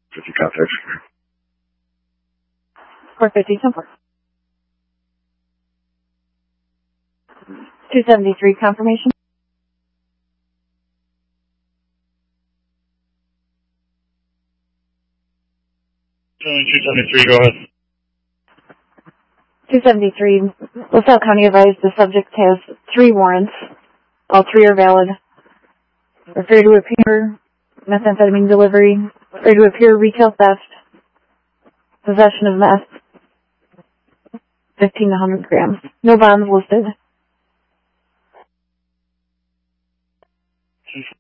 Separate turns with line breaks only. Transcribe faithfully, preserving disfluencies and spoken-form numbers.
fifty context.
four fifty, ten four. two seventy-three, confirmation.
two seventy-three, go ahead.
two seventy-three, LaSalle County advised the subject has three warrants. All three are valid. Afraid to appear, methamphetamine delivery, afraid to appear, retail theft, possession of meth, fifteen to one hundred grams. No bonds listed.